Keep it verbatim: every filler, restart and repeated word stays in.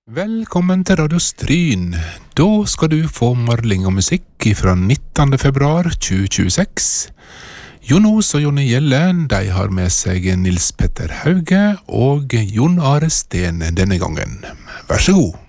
Velkommen til Radio Stryn. Da skal du få marling og musikk fra nittende februar tjue tjueseks. Jon Os og Jonny Gjelle, de har med seg Nils Petter Hauge og Jon Are Steen denne gangen. Vær så god.